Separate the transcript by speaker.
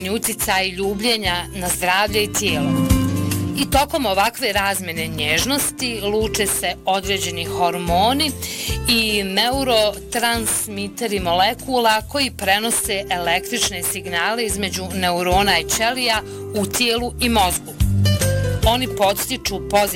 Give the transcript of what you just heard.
Speaker 1: uticaj ljubljenja na zdravlje i tijelo. I tokom ovakve razmjene nježnosti luče se određeni hormoni i neurotransmiteri molekula koji prenose električne signale između neurona i ćelija u tijelu i mozgu. Oni podstiču pozitivne